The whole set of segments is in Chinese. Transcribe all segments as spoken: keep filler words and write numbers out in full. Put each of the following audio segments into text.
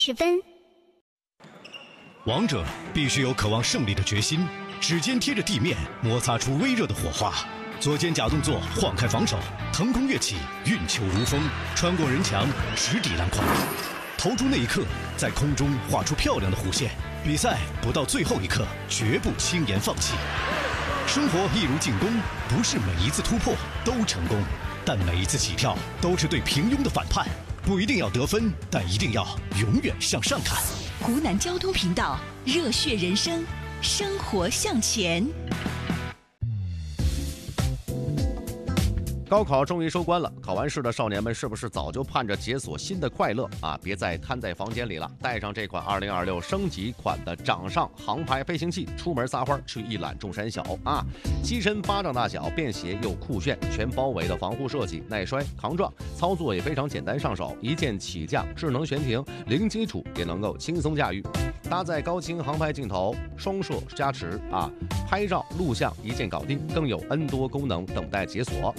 十分。 王者必须有渴望胜利的决心，指尖贴着地面，摩擦出微热的火花。左肩假动作晃开防守，腾空跃起，运球如风，穿过人墙，直抵篮筐。投出那一刻，在空中画出漂亮的弧线。比赛不到最后一刻，绝不轻言放弃。生活一如进攻，不是每一次突破都成功，但每一次起跳都是对平庸的反叛。不一定要得分，但一定要永远向上看。 湖南交通频道，热血人生，生活向前。 高考终于收官了，考完试的少年们是不是早就盼着解锁新的快乐啊？别再瘫在房间里了，带上这款二零二六升级款的掌上航拍飞行器，出门撒欢去一览众山小啊！机身巴掌大小，便携又酷炫，全包围的防护设计，耐摔抗撞，操作也非常简单上手，一键起降，智能悬停，零基础也能够轻松驾驭。搭载高清航拍镜头，双摄加持啊，拍照录像一键搞定，更有 N 多功能等待解锁。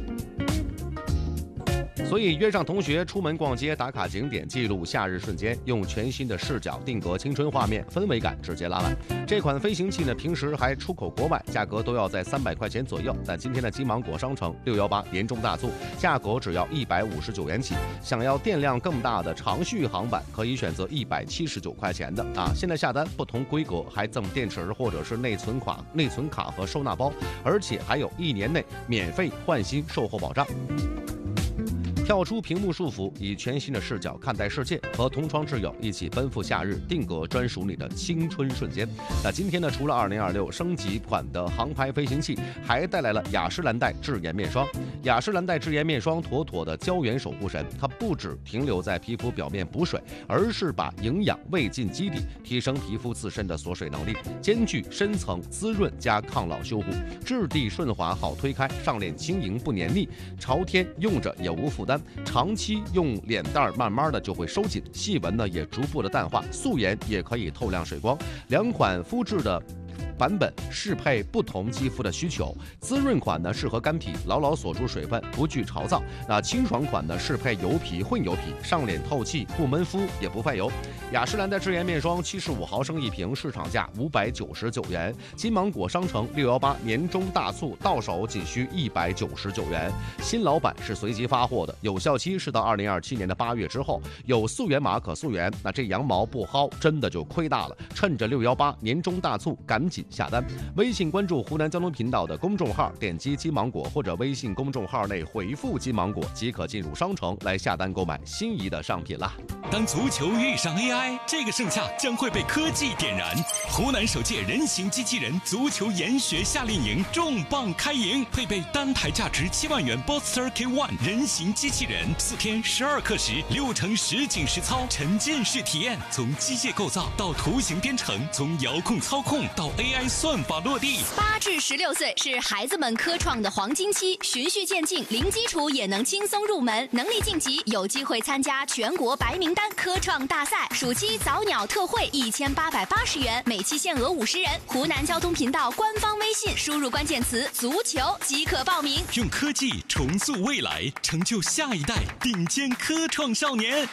所以约上同学出门逛街，打卡景点，记录夏日瞬间，用全新的视角定格青春画面，氛围感直接拉满。这款飞行器呢，平时还出口国外，价格都要在三百块钱左右，但今天的金芒果商城六一八年终大促，价格只要一百五十九元起。想要电量更大的长续航版，可以选择一百七十九块钱的啊。现在下单不同规格还赠电池或者是内存卡、内存卡和收纳包，而且还有一年内免费换新售后保障。跳出屏幕束缚，以全新的视角看待世界，和同窗挚友一起奔赴夏日，定格专属你的青春瞬间。那今天呢，除了二零二六升级款的航拍飞行器，还带来了雅诗兰黛智颜面霜。雅诗兰黛智颜面霜妥妥的胶原守护神，它不只停留在皮肤表面补水，而是把营养喂进基底，提升皮肤自身的锁水能力，兼具深层滋润加抗老修护，质地顺滑好推开，上脸轻盈不黏腻，朝天用着也无负担。长期用脸蛋慢慢的就会收紧，细纹呢也逐步的淡化，素颜也可以透亮水光。两款肤质的版本适配不同肌肤的需求，滋润款呢适合干皮，牢牢锁住水分，不惧潮燥；那清爽款呢适配油皮、混油皮，上脸透气，不闷肤也不泛油。雅诗兰黛智颜面霜七十五毫升一瓶，市场价五百九十九元。金芒果商城六一八年终大促，到手仅需一百九十九元。新老版是随机发货的，有效期是到二零二七年的八月之后，有溯源码可溯源。那这羊毛不薅，真的就亏大了。趁着六一八年终大促，赶紧下单。微信关注湖南交通频道的公众号，点击金芒果，或者微信公众号内回复金芒果，即可进入商城来下单购买心仪的上品啦。 当足球遇上 A I， 这个盛夏将会被科技点燃。湖南首届人形机器人足球研学夏令营重磅开营，配备单台价值七万元 Boxster K 一 人形机器人，四天十二课时，六成实景实操，沉浸式体验，从机械构造到图形编程，从遥控操控到 A I 算法落地。 八至十六岁是孩子们科创的黄金期，循序渐进，零基础也能轻松入门，能力晋级有机会参加全国白名单科创大赛。暑期早鸟特惠一千八百八十元，每期限额五十人。湖南交通频道官方微信输入关键词足球即可报名。 用科技重塑未来，成就下一代顶尖科创少年。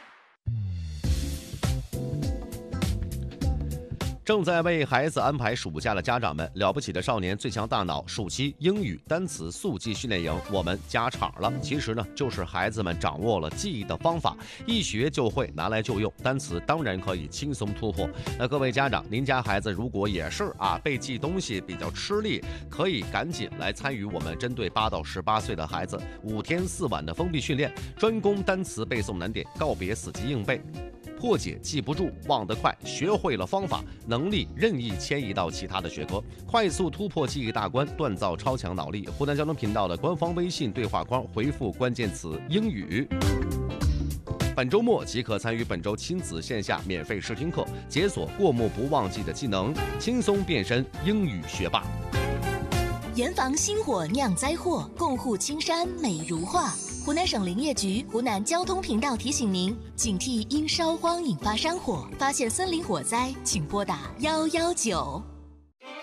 正在为孩子安排暑假的家长们，了不起的少年最强大脑暑期英语单词速记训练营我们加场了。其实呢，就是孩子们掌握了记忆的方法，一学就会，拿来就用，单词当然可以轻松突破。那各位家长，您家孩子如果也是啊背记东西比较吃力，可以赶紧来参与我们针对八到十八岁的孩子五天四晚的封闭训练，专攻单词背诵难点，告别死记硬背，破解记不住忘得快，学会了方法，能力任意迁移到其他的学科，快速突破记忆大关，锻造超强脑力。湖南交通频道的官方微信对话框回复关键词英语，本周末即可参与本周亲子线下免费试听课，解锁过目不忘记的技能，轻松变身英语学霸。 严防星火酿灾祸，共护青山美如画。湖南省林业局、湖南交通频道提醒您：警惕因烧荒引发山火，发现森林火灾，请拨打幺幺九。